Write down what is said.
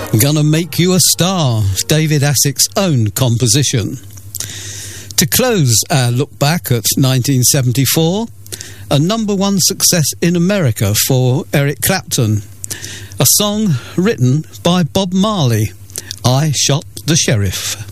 Gonna Make You a Star, David Assik's own composition. To close our look back at 1974, a #1 success in America for Eric Clapton, a song written by Bob Marley, I Shot the Sheriff.